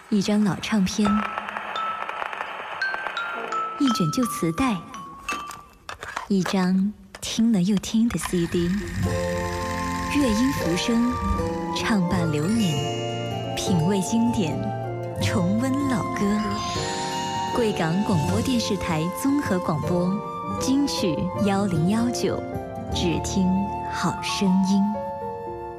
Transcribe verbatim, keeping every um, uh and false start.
一张老唱片，一卷旧磁带，一张听了又听的 C D。乐音浮生，唱伴流年，品味经典，重温老歌。贵港广播电视台综合广播，金曲幺零幺九，只听好声音。